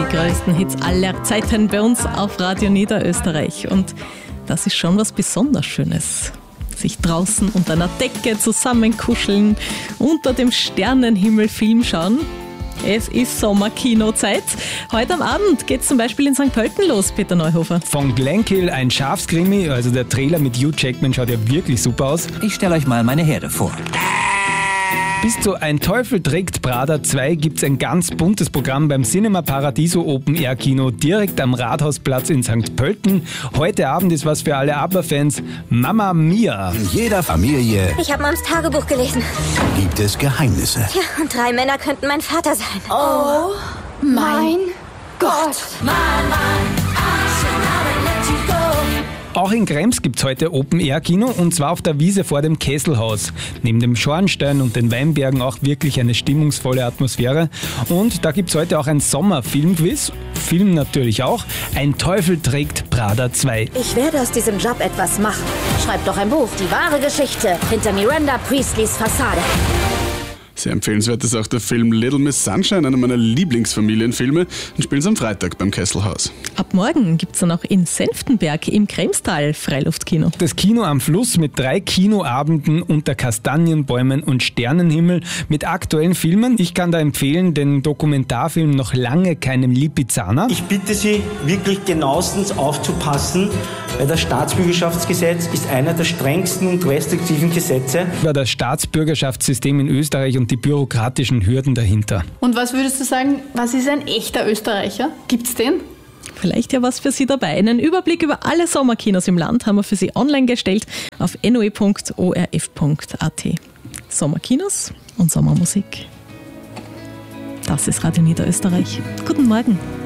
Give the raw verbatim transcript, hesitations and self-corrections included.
die größten Hits aller Zeiten bei uns auf Radio Niederösterreich. Und das ist schon was besonders Schönes. Sich draußen unter einer Decke zusammenkuscheln, unter dem Sternenhimmel Film schauen. Es ist Sommerkinozeit. Heute am Abend geht es zum Beispiel in Sankt Pölten los, Peter Neuhofer. Von Glenkill ein Schafskrimi, also der Trailer mit Hugh Jackman schaut ja wirklich super aus. Ich stelle euch mal meine Herde vor. Bis zu Ein Teufel trägt Prada zwei gibt es ein ganz buntes Programm beim Cinema Paradiso Open Air Kino direkt am Rathausplatz in Sankt Pölten. Heute Abend ist was für alle ABBA-Fans. Mamma Mia! In jeder Familie Ich habe Mams Tagebuch gelesen. gibt es Geheimnisse. Ja, und drei Männer könnten mein Vater sein. Oh mein Gott. Auch in Krems gibt es heute Open Air Kino und zwar auf der Wiese vor dem Kesselhaus. Neben dem Schornstein und den Weinbergen auch wirklich eine stimmungsvolle Atmosphäre. Und da gibt es heute auch ein Sommerfilmquiz. Film natürlich auch. Ein Teufel trägt Prada zwei. Ich werde aus diesem Job etwas machen. Schreib doch ein Buch. Die wahre Geschichte hinter Miranda Priestleys Fassade. Sehr empfehlenswert ist auch der Film Little Miss Sunshine, einer meiner Lieblingsfamilienfilme, und spielen sie am Freitag beim Kesselhaus. Ab morgen gibt es dann auch in Senftenberg im Kremstal Freiluftkino. Das Kino am Fluss mit drei Kinoabenden unter Kastanienbäumen und Sternenhimmel mit aktuellen Filmen. Ich kann da empfehlen den Dokumentarfilm Noch lange keinem Lipizzaner. Ich bitte Sie, wirklich genauestens aufzupassen, weil das Staatsbürgerschaftsgesetz ist einer der strengsten und restriktiven Gesetze. Über das Staatsbürgerschaftssystem in Österreich und die bürokratischen Hürden dahinter. Und was würdest du sagen, was ist ein echter Österreicher? Gibt's den? Vielleicht ja was für Sie dabei. Einen Überblick über alle Sommerkinos im Land haben wir für Sie online gestellt auf n o e punkt o r f punkt a t. Sommerkinos und Sommermusik. Das ist Radio Niederösterreich. Guten Morgen.